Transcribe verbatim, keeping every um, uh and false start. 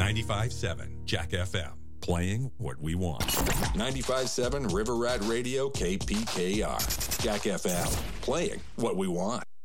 ninety-five point seven Jack F M, playing what we want. ninety-five point seven River Rat Radio, K P K R. Jack F M, playing what we want.